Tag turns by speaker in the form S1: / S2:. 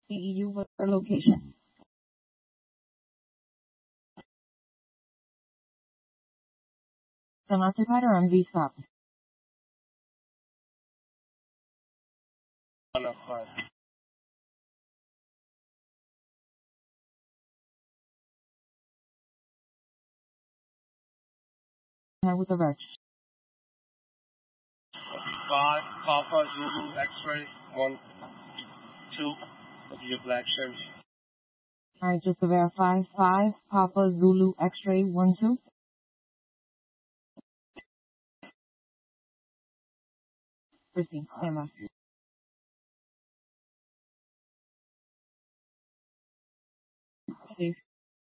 S1: CEU voter location. Unoccupied or MV stop.
S2: Unoccupied.
S1: With the reg.
S2: 5 Papa Zulu X-ray 1 2 of your black shirt.
S1: Alright, just to verify, 5 Papa Zulu X-ray 1 2. Proceed. Stand by. Please.